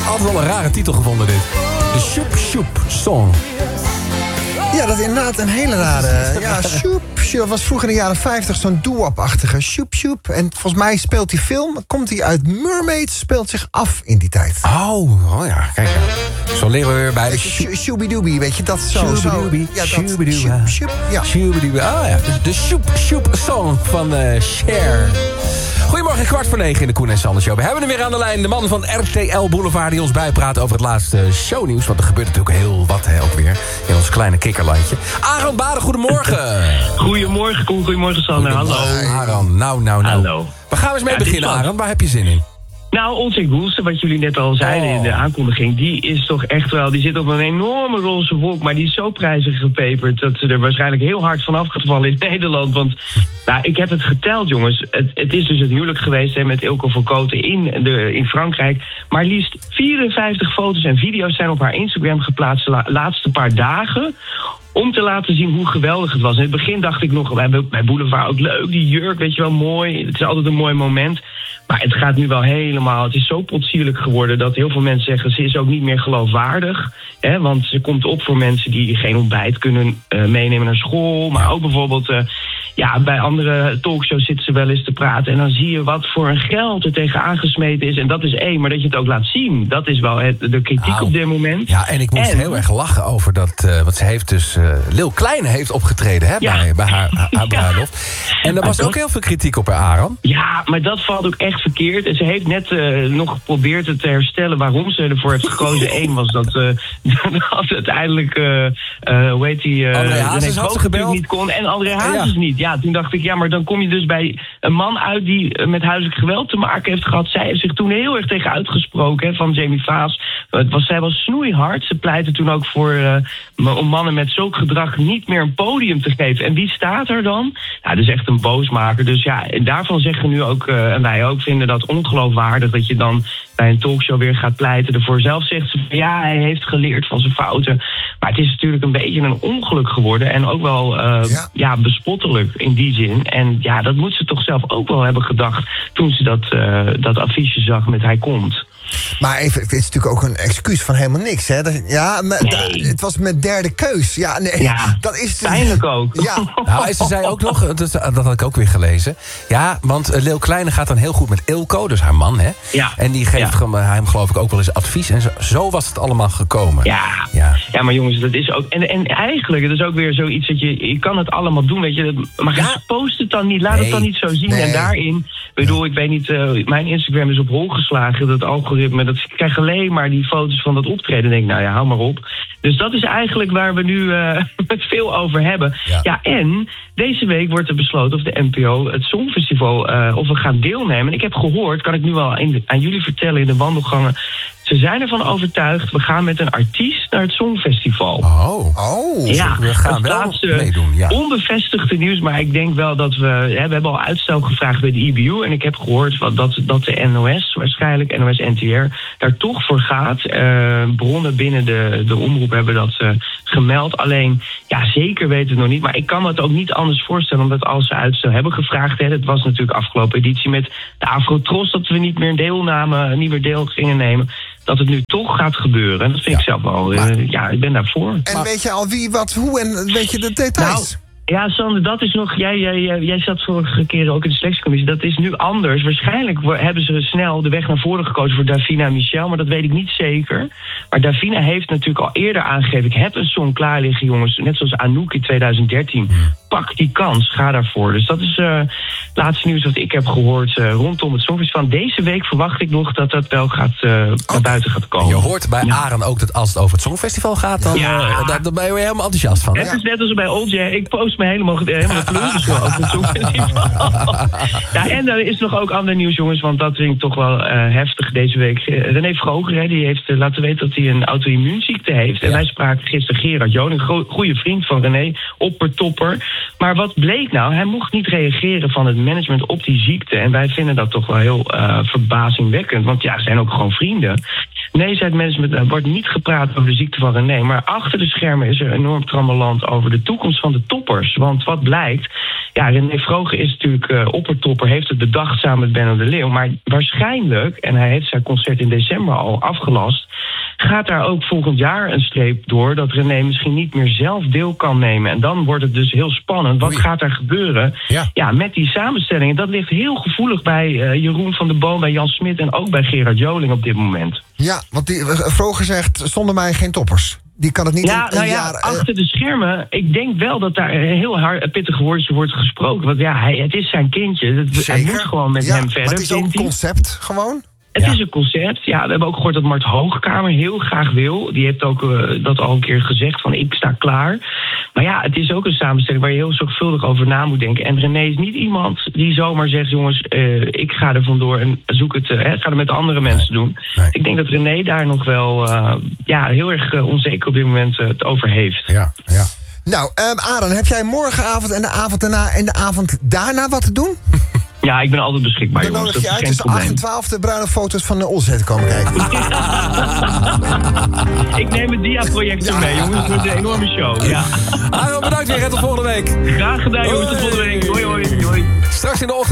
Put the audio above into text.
Altijd wel een rare titel gevonden, dit. De Shoop Shoop Song. Ja, dat is inderdaad een hele rare... Ja, Shoop Shoop was vroeger in de jaren 50 zo'n doo-wop-achtige Shoop Shoop. En volgens mij speelt die film, komt hij uit Mermaids, speelt zich af in die tijd. Oh ja, kijk. Zo leren we weer bij de Shooby-dooby, weet je, dat zo. Shooby-dooby, Ja, dat shooby-dooby. Shoop, ja. Shooby-dooby, ja. De Shoop Shoop Song van Cher. Goedemorgen, 8:45 in de Koen en Sander Show. We hebben hem weer aan de lijn. De man van RTL Boulevard die ons bijpraat over het laatste shownieuws. Want er gebeurt natuurlijk heel wat ook weer in ons kleine kikkerlandje. Aran Baden, goedemorgen. Goedemorgen, Koen. Goedemorgen, Sander. Hallo. Aran, nou. Hallo. We gaan eens mee beginnen, Aran. Waar heb je zin in? Nou, Olcay Goose, wat jullie net al zeiden in de aankondiging, die is toch echt wel, die zit op een enorme roze wolk, maar die is zo prijzig gepeperd dat ze er waarschijnlijk heel hard van afgevallen in Nederland. Want nou, ik heb het geteld, jongens. Het is dus het huwelijk geweest met Ilko van Koten in Frankrijk. Maar liefst 54 foto's en video's zijn op haar Instagram geplaatst de laatste paar dagen, om te laten zien hoe geweldig het was. In het begin dacht ik nog, bij Boulevard ook leuk, die jurk, weet je wel, mooi. Het is altijd een mooi moment. Maar het gaat nu wel helemaal, het is zo potsierlijk geworden dat heel veel mensen zeggen, ze is ook niet meer geloofwaardig. Hè, want ze komt op voor mensen die geen ontbijt kunnen meenemen naar school. Maar ook bijvoorbeeld, bij andere talkshows zitten ze wel eens te praten. En dan zie je wat voor een geld er tegen aangesmeten is. En dat is één, maar dat je het ook laat zien. Dat is wel de kritiek op dit moment. Ja, en ik moest heel erg lachen over dat, wat ze heeft dus, Lil Kleine heeft opgetreden hè, bij haar bruiloft. En er was ook heel veel kritiek op haar, Aran. Ja, maar dat valt ook echt verkeerd. En ze heeft net nog geprobeerd het te herstellen waarom ze ervoor heeft gekozen. Eén was dat uiteindelijk, hoe heet die, André Hazes had ze gebeld. Niet kon. En André Hazes niet. Ja, toen dacht ik, maar dan kom je dus bij een man uit die met huiselijk geweld te maken heeft gehad. Zij heeft zich toen heel erg tegen uitgesproken, van Jamie Vaas. Zij was snoeihard. Ze pleitte toen ook voor om mannen met zulk gedrag niet meer een podium te geven. En wie staat er dan? Nou, dat is echt een boosmaker. Dus ja, en daarvan zeggen nu ook, en wij ook vinden dat ongeloofwaardig, dat je dan bij een talkshow weer gaat pleiten ervoor. Zelf zegt ze van hij heeft geleerd van zijn fouten. Maar het is natuurlijk een beetje een ongeluk geworden. En ook wel bespottelijk in die zin. En ja, dat moet ze toch zelf ook wel hebben gedacht toen ze dat affiche zag met hij komt. Maar even, het is natuurlijk ook een excuus van helemaal niks, hè? Het was mijn derde keus. Ja, nee. Ja, dat is pijnlijk ook. Ja. Nou, ze zei ook nog, dat had ik ook weer gelezen. Ja, want Lil Kleine gaat dan heel goed met Ilko, dus haar man, hè? Ja. En die geeft hem, geloof ik, ook wel eens advies. En zo was het allemaal gekomen. Ja, maar jongens, dat is ook... En eigenlijk, het is ook weer zoiets dat je kan het allemaal doen, weet je. Maar post het dan niet, laat het dan niet zo zien. Nee. En daarin, ik weet niet, mijn Instagram is op hol geslagen, dat algoritme. Ik krijg alleen maar die foto's van dat optreden. En denk, hou maar op. Dus dat is eigenlijk waar we nu het veel over hebben. Ja, en deze week wordt er besloten of de NPO het Songfestival, of we gaan deelnemen. En ik heb gehoord, kan ik nu wel aan jullie vertellen in de wandelgangen, ze zijn ervan overtuigd, we gaan met een artiest naar het Songfestival. Ja, we gaan wel meedoen. Ja. Onbevestigde nieuws, maar ik denk wel dat we hebben al uitstel gevraagd bij de IBU. En ik heb gehoord dat de NOS, waarschijnlijk NOS NTR, daar toch voor gaat. Bronnen binnen de omroep hebben dat gemeld. Alleen, zeker weten we het nog niet. Maar ik kan me het ook niet anders voorstellen, omdat als ze uitstel hebben gevraagd, het was natuurlijk afgelopen editie met de Afrotros, dat we niet meer deel gingen nemen, dat het nu toch gaat gebeuren. En dat vind ik zelf wel, ik ben daarvoor. En weet je al wie, wat, hoe en weet je de details? Ja, Sander, dat is nog... Jij zat vorige keer ook in de selectiecommissie. Dat is nu anders. Waarschijnlijk hebben ze snel de weg naar voren gekozen voor Davina en Michel, maar dat weet ik niet zeker. Maar Davina heeft natuurlijk al eerder aangegeven, ik heb een song klaar liggen, jongens. Net zoals Anouk in 2013. Pak die kans, ga daarvoor. Dus dat is het laatste nieuws wat ik heb gehoord rondom het Songfestival. Deze week verwacht ik nog dat dat wel naar buiten gaat komen. Je hoort bij Aran ook dat als het over het Songfestival gaat, dan ben je weer helemaal enthousiast van. Het is net als bij Olcay. Ik post me helemaal de pleuris over het Songfestival. En er is nog ook ander nieuws, jongens, want dat vind ik toch wel heftig deze week. René Vroger, die heeft laten weten dat hij een auto-immuunziekte heeft. En wij spraken gisteren Gerard Joon, een goede vriend van René, oppertopper. Maar wat bleek nou? Hij mocht niet reageren van het management op die ziekte. En wij vinden dat toch wel heel verbazingwekkend. Want ze zijn ook gewoon vrienden. Nee, zei het management, er wordt niet gepraat over de ziekte van René. Maar achter de schermen is er enorm trammeland over de toekomst van de toppers. Want wat blijkt, ja, René Vroger is natuurlijk oppertopper, heeft het bedacht samen met Benno de Leeuw. Maar waarschijnlijk, en hij heeft zijn concert in december al afgelast, gaat daar ook volgend jaar een streep door dat René misschien niet meer zelf deel kan nemen. En dan wordt het dus heel spannend. Wat gaat er gebeuren? Ja, met die samenstellingen. Dat ligt heel gevoelig bij Jeroen van der Boom, bij Jan Smit en ook bij Gerard Joling op dit moment. Ja, want Vroger zegt, zonder mij geen toppers. Die kan het niet een jaar... achter de schermen, ik denk wel dat daar een heel hard pittig woordje wordt gesproken. Want ja, het is zijn kindje. Hij moet gewoon met hem verder. Maar het is ook een concept, gewoon? Het is een concept. Ja, we hebben ook gehoord dat Mart Hoogkamer heel graag wil. Die heeft ook dat al een keer gezegd, van ik sta klaar. Maar ja, het is ook een samenstelling waar je heel zorgvuldig over na moet denken. En René is niet iemand die zomaar zegt, jongens, ik ga er vandoor en zoek het, ga er met andere mensen doen. Nee. Ik denk dat René daar nog wel heel erg onzeker op dit moment het over heeft. Ja. Nou, Aaron, heb jij morgenavond en de avond daarna en de avond daarna wat te doen? Ja, ik ben altijd beschikbaar, dan jongens. Dan nodig je uit tussen 8 en 12 de bruine foto's van de Olzet komen kijken. Ik neem het dia-projector mee, jongens. Het wordt een enorme show. Ja. Aaron, bedankt weer. Tot volgende week. Graag gedaan, jongens. Tot volgende week. Hoi. Straks in de ochtend.